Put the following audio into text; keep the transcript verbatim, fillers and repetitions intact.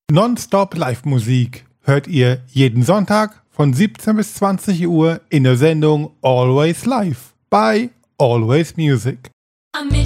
Nonstop Live-Musik hört ihr jeden Sonntag von siebzehn bis zwanzig Uhr in der Sendung Always Live bei Always Music. I miss